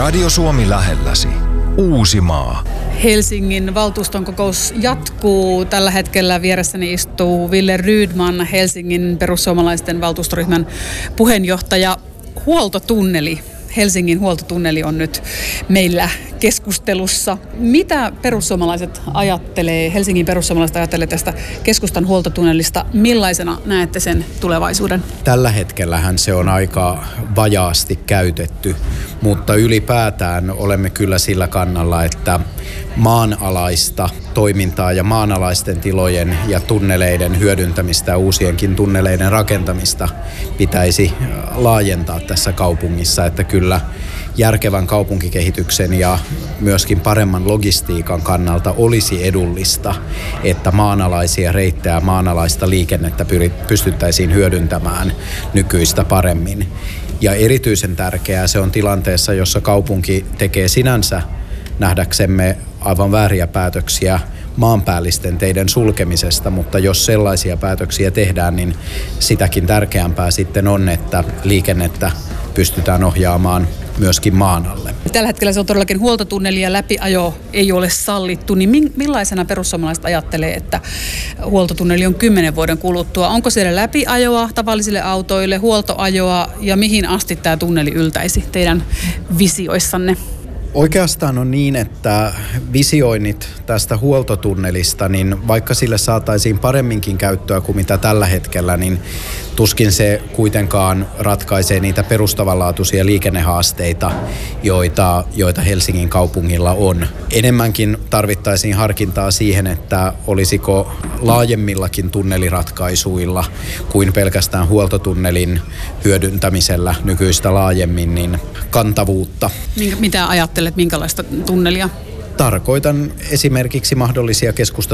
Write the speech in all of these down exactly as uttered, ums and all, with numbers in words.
Radio Suomi lähelläsi. Uusimaa. Helsingin valtuuston kokous jatkuu. Tällä hetkellä vieressäni istuu Wille Rydman, Helsingin perussuomalaisten valtuustoryhmän puheenjohtaja. Huoltotunneli. Helsingin huoltotunneli on nyt meillä keskustelussa. Mitä perussuomalaiset ajattelee, Helsingin perussuomalaiset ajattelee tästä keskustan huoltotunnelista? Millaisena näette sen tulevaisuuden? Tällä hetkellähän se on aika vajaasti käytetty, mutta ylipäätään olemme kyllä sillä kannalla, että maanalaista toimintaa ja maanalaisten tilojen ja tunneleiden hyödyntämistä ja uusienkin tunneleiden rakentamista pitäisi laajentaa tässä kaupungissa, että kyllä järkevän kaupunkikehityksen ja myöskin paremman logistiikan kannalta olisi edullista, että maanalaisia reittejä, maanalaista liikennettä pystyttäisiin hyödyntämään nykyistä paremmin. Ja erityisen tärkeää se on tilanteessa, jossa kaupunki tekee sinänsä nähdäksemme aivan vääriä päätöksiä maanpäällisten teiden sulkemisesta, mutta jos sellaisia päätöksiä tehdään, niin sitäkin tärkeämpää sitten on, että liikennettä pystytään ohjaamaan myöskin maan alle. Tällä hetkellä se on todellakin huoltotunneli ja läpiajo ei ole sallittu, niin millaisena perussuomalaiset ajattelee, että huoltotunneli on kymmenen vuoden kuluttua? Onko siellä läpiajoa tavallisille autoille, huoltoajoa ja mihin asti tämä tunneli yltäisi teidän visioissanne? Oikeastaan on niin, että visioinnit tästä huoltotunnelista, niin vaikka sille saataisiin paremminkin käyttöä kuin mitä tällä hetkellä, niin tuskin se kuitenkaan ratkaisee niitä perustavanlaatuisia liikennehaasteita, joita, joita Helsingin kaupungilla on. Enemmänkin tarvittaisiin harkintaa siihen, että olisiko laajemmillakin tunneliratkaisuilla kuin pelkästään huoltotunnelin hyödyntämisellä nykyistä laajemmin, niin kantavuutta. Mitä ajattelet, minkälaista tunnelia? Tarkoitan esimerkiksi mahdollisia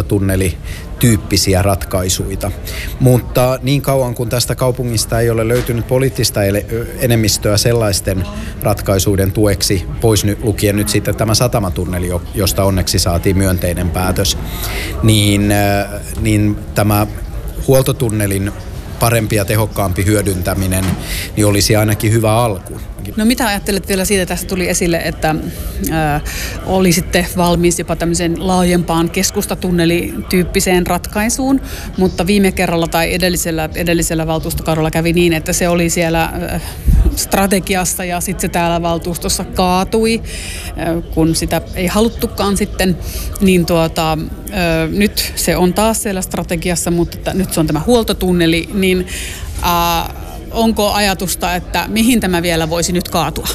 keskustatunnelityyppisiä ratkaisuja, mutta niin kauan kuin tästä kaupungista ei ole löytynyt poliittista enemmistöä sellaisten ratkaisuiden tueksi, pois nyt, lukien nyt sitten tämä satamatunneli, josta onneksi saatiin myönteinen päätös, niin, niin tämä huoltotunnelin parempi ja tehokkaampi hyödyntäminen niin olisi ainakin hyvä alku. No mitä ajattelet vielä siitä, tässä tuli esille, että ää, olisitte valmis jopa tämmöiseen laajempaan keskustatunnelityyppiseen ratkaisuun, mutta viime kerralla tai edellisellä, edellisellä valtuustokaudella kävi niin, että se oli siellä ää, strategiassa ja sitten se täällä valtuustossa kaatui, ää, kun sitä ei haluttukaan sitten, niin tuota, ää, nyt se on taas siellä strategiassa, mutta t- nyt se on tämä huoltotunneli, niin ää, onko ajatusta, että mihin tämä vielä voisi nyt kaatua?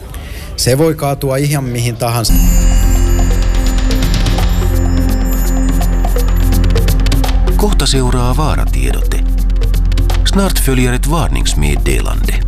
Se voi kaatua ihan mihin tahansa. Kohta seuraa vaaratiedote. Snart följer ett varningsmeddelande.